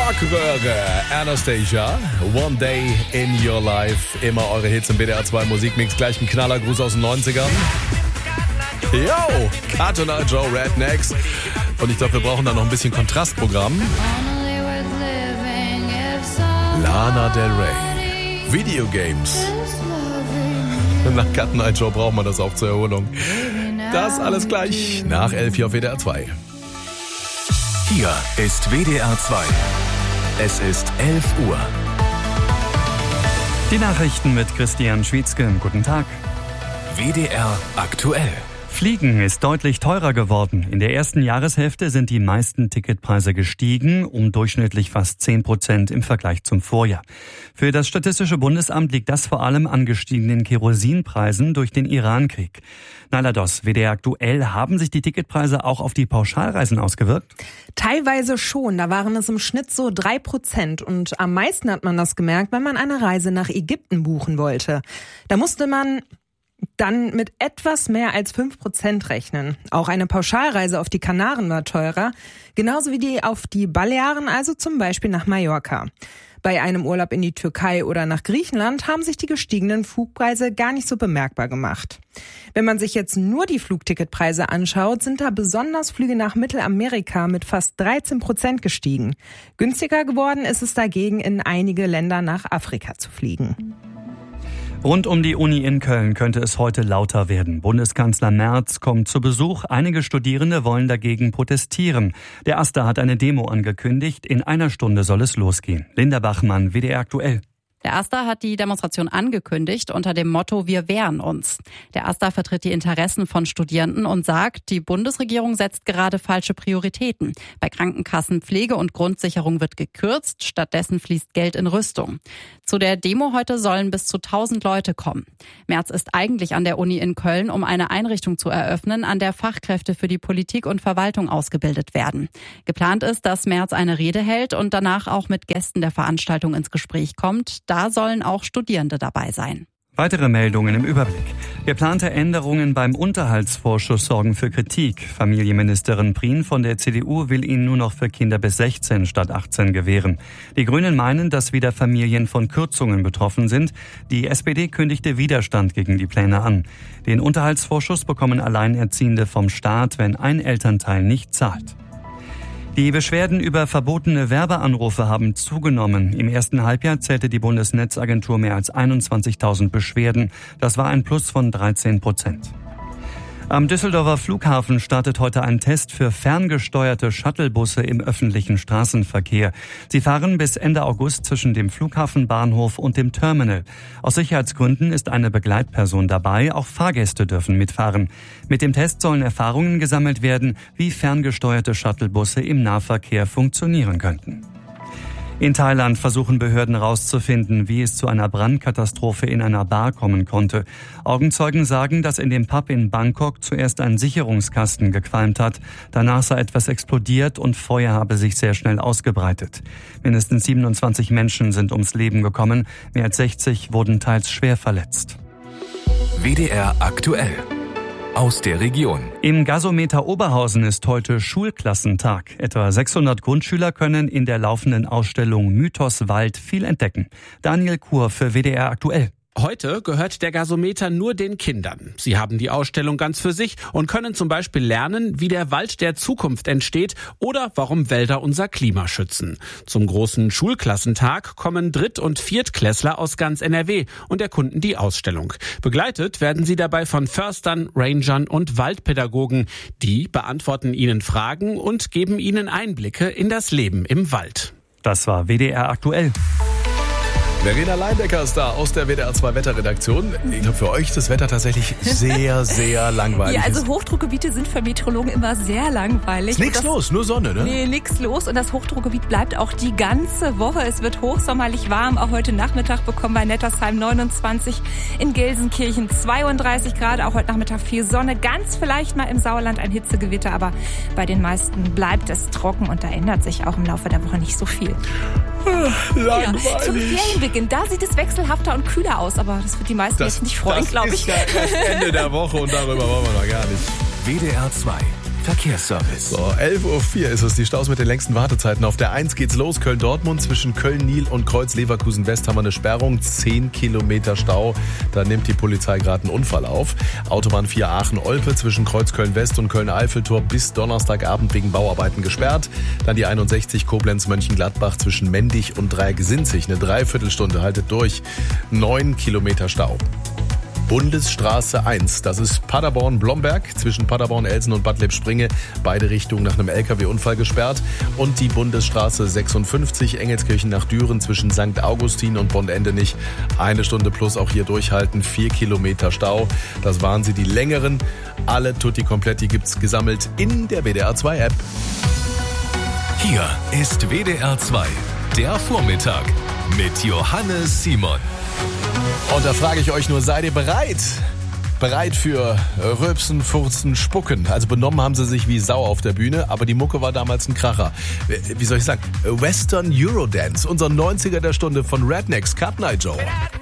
Schlagröhre, Anastasia, One Day in Your Life. Immer eure Hits im WDR 2 Musikmix. Gleich ein Knallergruß aus den 90ern. Yo, Cartoon Joe Rednecks. Und ich glaube, wir brauchen da noch ein bisschen Kontrastprogramm. Lana Del Rey. Videogames. Nach Cut Night Show braucht man das auch zur Erholung. Das alles gleich nach 11 hier auf WDR 2. Hier ist WDR 2. Es ist 11 Uhr. Die Nachrichten mit Christian Schwietzke. Guten Tag. WDR aktuell. Fliegen ist deutlich teurer geworden. In der ersten Jahreshälfte sind die meisten Ticketpreise gestiegen, um durchschnittlich fast 10% im Vergleich zum Vorjahr. Für das Statistische Bundesamt liegt das vor allem an gestiegenen Kerosinpreisen durch den Irankrieg. Naila Doss, WDR aktuell, haben sich die Ticketpreise auch auf die Pauschalreisen ausgewirkt? Teilweise schon. Da waren es im Schnitt so 3%. Und am meisten hat man das gemerkt, wenn man eine Reise nach Ägypten buchen wollte. Da musste man dann mit etwas mehr als 5% rechnen. Auch eine Pauschalreise auf die Kanaren war teurer, genauso wie die auf die Balearen, also zum Beispiel nach Mallorca. Bei einem Urlaub in die Türkei oder nach Griechenland haben sich die gestiegenen Flugpreise gar nicht so bemerkbar gemacht. Wenn man sich jetzt nur die Flugticketpreise anschaut, sind da besonders Flüge nach Mittelamerika mit fast 13% gestiegen. Günstiger geworden ist es dagegen, in einige Länder nach Afrika zu fliegen. Rund um die Uni in Köln könnte es heute lauter werden. Bundeskanzler Merz kommt zu Besuch. Einige Studierende wollen dagegen protestieren. Der AStA hat eine Demo angekündigt. In einer Stunde soll es losgehen. Linda Bachmann, WDR aktuell. Der AStA hat die Demonstration angekündigt unter dem Motto „Wir wehren uns". Der AStA vertritt die Interessen von Studierenden und sagt, die Bundesregierung setzt gerade falsche Prioritäten. Bei Krankenkassen, Pflege und Grundsicherung wird gekürzt, stattdessen fließt Geld in Rüstung. Zu der Demo heute sollen bis zu 1000 Leute kommen. Merz ist eigentlich an der Uni in Köln, um eine Einrichtung zu eröffnen, an der Fachkräfte für die Politik und Verwaltung ausgebildet werden. Geplant ist, dass Merz eine Rede hält und danach auch mit Gästen der Veranstaltung ins Gespräch kommt. Da sollen auch Studierende dabei sein. Weitere Meldungen im Überblick. Geplante Änderungen beim Unterhaltsvorschuss sorgen für Kritik. Familienministerin Prien von der CDU will ihn nur noch für Kinder bis 16 statt 18 gewähren. Die Grünen meinen, dass wieder Familien von Kürzungen betroffen sind. Die SPD kündigte Widerstand gegen die Pläne an. Den Unterhaltsvorschuss bekommen Alleinerziehende vom Staat, wenn ein Elternteil nicht zahlt. Die Beschwerden über verbotene Werbeanrufe haben zugenommen. Im ersten Halbjahr zählte die Bundesnetzagentur mehr als 21.000 Beschwerden. Das war ein Plus von 13%. Am Düsseldorfer Flughafen startet heute ein Test für ferngesteuerte Shuttlebusse im öffentlichen Straßenverkehr. Sie fahren bis Ende August zwischen dem Flughafenbahnhof und dem Terminal. Aus Sicherheitsgründen ist eine Begleitperson dabei, auch Fahrgäste dürfen mitfahren. Mit dem Test sollen Erfahrungen gesammelt werden, wie ferngesteuerte Shuttlebusse im Nahverkehr funktionieren könnten. In Thailand versuchen Behörden herauszufinden, wie es zu einer Brandkatastrophe in einer Bar kommen konnte. Augenzeugen sagen, dass in dem Pub in Bangkok zuerst ein Sicherungskasten gequalmt hat. Danach sei etwas explodiert und Feuer habe sich sehr schnell ausgebreitet. Mindestens 27 Menschen sind ums Leben gekommen. Mehr als 60 wurden teils schwer verletzt. WDR aktuell. Aus der Region. Im Gasometer Oberhausen ist heute Schulklassentag. Etwa 600 Grundschüler können in der laufenden Ausstellung Mythos Wald viel entdecken. Daniel Kur für WDR aktuell. Heute gehört der Gasometer nur den Kindern. Sie haben die Ausstellung ganz für sich und können zum Beispiel lernen, wie der Wald der Zukunft entsteht oder warum Wälder unser Klima schützen. Zum großen Schulklassentag kommen Dritt- und Viertklässler aus ganz NRW und erkunden die Ausstellung. Begleitet werden sie dabei von Förstern, Rangern und Waldpädagogen. Die beantworten ihnen Fragen und geben ihnen Einblicke in das Leben im Wald. Das war WDR aktuell. Verena Leindecker ist da aus der WDR 2 Wetterredaktion. Ich glaube, für euch ist das Wetter tatsächlich sehr, sehr langweilig. Ja, also Hochdruckgebiete sind für Meteorologen immer sehr langweilig. Ist nichts los, nur Sonne, ne? Nee, nichts los. Und das Hochdruckgebiet bleibt auch die ganze Woche. Es wird hochsommerlich warm. Auch heute Nachmittag bekommen wir in Nettersheim 29, in Gelsenkirchen 32 Grad. Auch heute Nachmittag viel Sonne. Ganz vielleicht mal im Sauerland ein Hitzegewitter. Aber bei den meisten bleibt es trocken. Und da ändert sich auch im Laufe der Woche nicht so viel. Langweilig. Ja, zum Ferienbeginn, da sieht es wechselhafter und kühler aus, aber das wird die meisten jetzt nicht freuen, glaube ich. Das ist ja erst Ende der Woche und darüber wollen wir noch gar nicht. WDR 2 Verkehrsservice. So, 11.04 Uhr ist es. Die Staus mit den längsten Wartezeiten. Auf der 1 geht's los. Köln-Dortmund zwischen Köln-Nil und Kreuz-Leverkusen-West haben wir eine Sperrung. 10 Kilometer Stau. Da nimmt die Polizei gerade einen Unfall auf. Autobahn 4 Aachen-Olpe zwischen Kreuz-Köln-West und Köln-Eiffeltor bis Donnerstagabend wegen Bauarbeiten gesperrt. Dann die 61 Koblenz-Mönchengladbach zwischen Mendig und Dreieck-Sinzig. Eine Dreiviertelstunde, haltet durch. 9 Kilometer Stau. Bundesstraße 1, das ist Paderborn-Blomberg, zwischen Paderborn-Elsen und Bad Lippspringe, beide Richtungen nach einem LKW-Unfall gesperrt. Und die Bundesstraße 56, Engelskirchen nach Düren, zwischen St. Augustin und Bonn-Endenich, 1 Stunde plus auch hier durchhalten, 4 Kilometer Stau. Das waren sie, die längeren. Alle Tutti Kompletti gibt's gesammelt in der WDR 2 App. Hier ist WDR 2, der Vormittag mit Johannes Simon. Und da frage ich euch nur, seid ihr bereit? Bereit für Rülpsen, Furzen, Spucken. Also benommen haben sie sich wie Sau auf der Bühne, aber die Mucke war damals ein Kracher. Wie soll ich sagen? Western Eurodance, unser 90er der Stunde von Rednecks, Cut Night Joe.